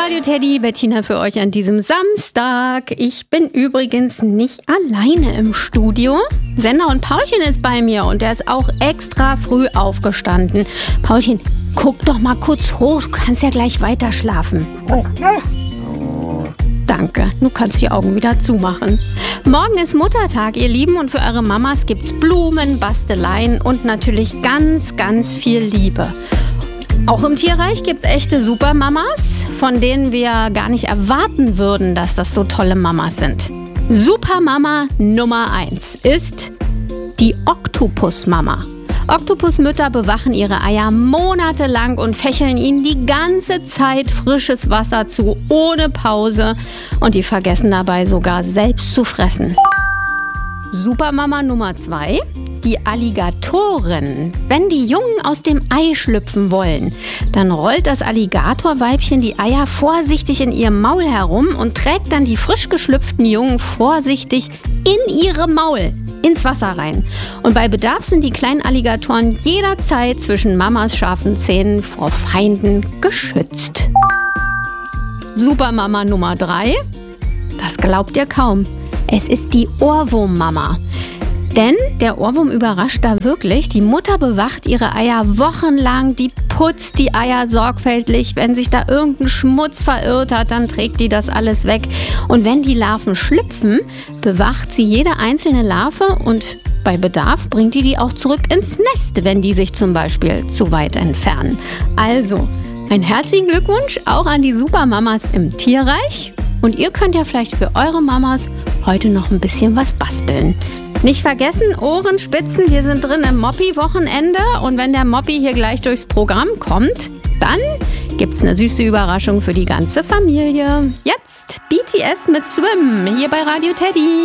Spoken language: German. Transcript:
Radio Teddy, Bettina für euch an diesem Samstag. Ich bin übrigens nicht alleine im Studio. Sender und Paulchen ist bei mir und der ist auch extra früh aufgestanden. Paulchen, guck doch mal kurz hoch, du kannst ja gleich weiter schlafen. Danke, du kannst die Augen wieder zumachen. Morgen ist Muttertag, ihr Lieben, und für eure Mamas gibt's Blumen, Basteleien und natürlich ganz, ganz viel Liebe. Auch im Tierreich gibt's echte Supermamas, von denen wir gar nicht erwarten würden, dass das so tolle Mamas sind. Supermama Nummer 1 ist die Oktopusmama. Oktopusmütter bewachen ihre Eier monatelang und fächeln ihnen die ganze Zeit frisches Wasser zu, ohne Pause. Und die vergessen dabei sogar selbst zu fressen. Supermama Nummer 2, die Alligatoren. Wenn die Jungen aus dem Ei schlüpfen wollen, dann rollt das Alligatorweibchen die Eier vorsichtig in ihrem Maul herum und trägt dann die frisch geschlüpften Jungen vorsichtig in ihrem Maul ins Wasser rein. Und bei Bedarf sind die kleinen Alligatoren jederzeit zwischen Mamas scharfen Zähnen vor Feinden geschützt. Supermama Nummer 3, das glaubt ihr kaum. Es ist die Ohrwurmmama. Denn der Ohrwurm überrascht da wirklich. Die Mutter bewacht ihre Eier wochenlang, die putzt die Eier sorgfältig. Wenn sich da irgendein Schmutz verirrt hat, dann trägt die das alles weg. Und wenn die Larven schlüpfen, bewacht sie jede einzelne Larve und bei Bedarf bringt die auch zurück ins Nest, wenn die sich zum Beispiel zu weit entfernen. Also, einen herzlichen Glückwunsch auch an die Supermamas im Tierreich. Und ihr könnt ja vielleicht für eure Mamas heute noch ein bisschen was basteln. Nicht vergessen, Ohren spitzen, wir sind drin im Moppi-Wochenende und wenn der Moppi hier gleich durchs Programm kommt, dann gibt's eine süße Überraschung für die ganze Familie. Jetzt BTS mit Swim, hier bei Radio Teddy.